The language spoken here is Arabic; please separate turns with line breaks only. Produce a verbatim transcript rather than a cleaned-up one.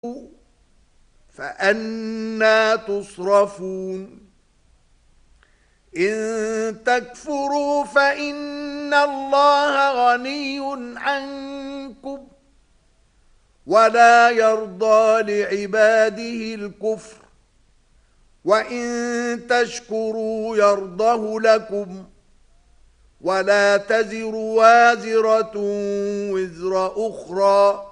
فأنى تصرفون إن تكفروا فإن الله غني عنكم ولا يرضى لعباده الكفر وإن تشكروا يرضه لكم ولا تزر وازرة وزر أخرى